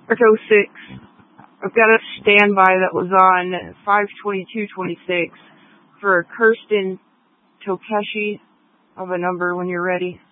06. I've got a standby that was on 5/22/26 for Kirsten Tokeshi. I have a number when you're ready.